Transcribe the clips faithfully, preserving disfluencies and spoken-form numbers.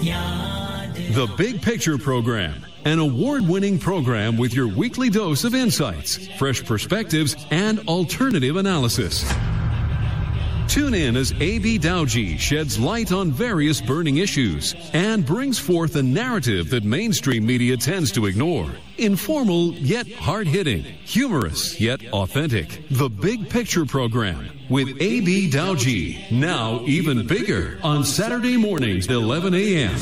The Big Picture Program, an award-winning program with your weekly dose of insights, fresh perspectives, and alternative analysis. Tune in as A B Dowji sheds light on various burning issues and brings forth a narrative that mainstream media tends to ignore. Informal yet hard-hitting, humorous yet authentic. The Big Picture Program with A B Dowji, now even bigger, on Saturday mornings at eleven a.m.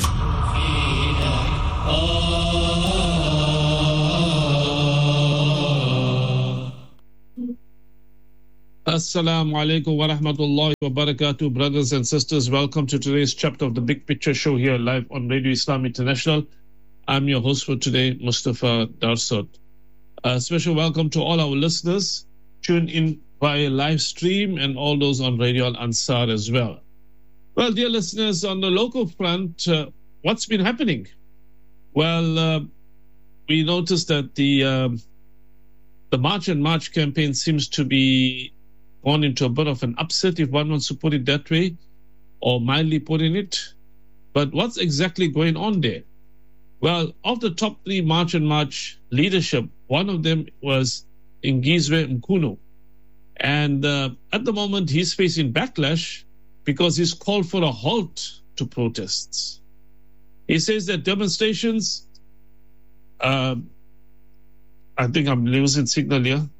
Assalamu alaikum wa rahmatullahi wa barakatuh, brothers and sisters. Welcome to today's chapter of the Big Picture Show here live on Radio Islam International. I'm your host for today, Mustafa Darsot. A special welcome to all our listeners tuned in via live stream and all those on Radio Al Ansar as well. Well, dear listeners, on the local front, uh, what's been happening? Well, uh, we noticed that the uh, the March and March campaign seems to be gone into a bit of an upset, if one wants to put it that way, or mildly putting it. But what's exactly going on there? Well, of the top three March and March leadership, one of them was Ngizwe Mkhunu. And uh, at the moment, he's facing backlash because he's called for a halt to protests. He says that demonstrations, uh, I think I'm losing signal here.